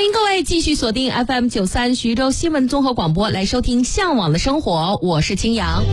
欢迎各位继续锁定 FM93 徐州新闻综合广播来收听向往的生活，我是青阳。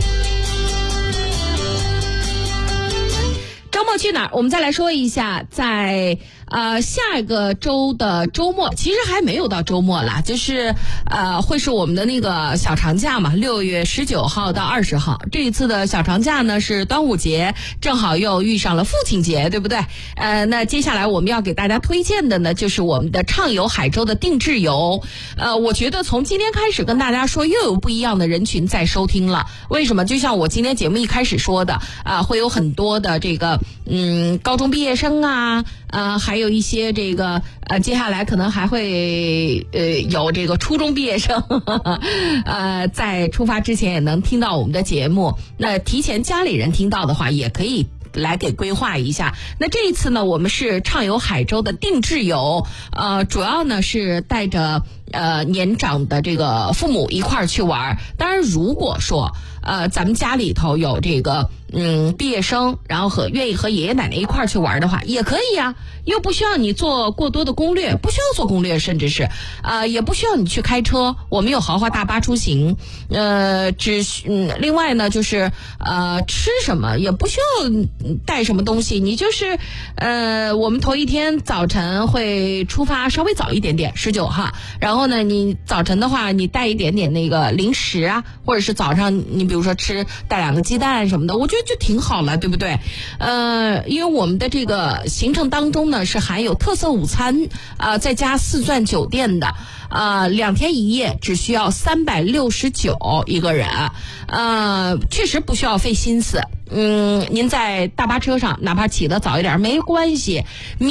周末去哪儿？我们再来说一下，在下一个周的周末，其实还没有到周末啦，就是会是我们的那个小长假嘛，6月19号到20号。这一次的小长假呢是端午节，正好又遇上了父亲节，对不对？那接下来我们要给大家推荐的呢，就是我们的畅游海州的定制游。我觉得从今天开始跟大家说，又有不一样的人群在收听了。为什么？就像我今天节目一开始说的，会有很多的这个高中毕业生啊，还有一些这个接下来可能还会有这个初中毕业生在出发之前也能听到我们的节目。那提前家里人听到的话，也可以来给规划一下。那这一次呢，我们是畅游海州的定制游，主要呢是带着年长的这个父母一块儿去玩。当然如果说咱们家里头有这个毕业生，然后愿意和爷爷奶奶一块儿去玩的话，也可以啊，又不需要你做过多的攻略，不需要做攻略，甚至是也不需要你去开车，我们有豪华大巴出行。另外呢就是吃什么也不需要带什么东西，你就是我们头一天早晨会出发稍微早一点点，19号，然后呢你早晨的话你带一点点那个零食啊，或者是早上你比如说带2个鸡蛋什么的，我觉得就挺好了，对不对？因为我们的这个行程当中呢是含有特色午餐再加4钻酒店的，2天1夜只需要369一个人，确实不需要费心思。您在大巴车上哪怕起得早一点没关系。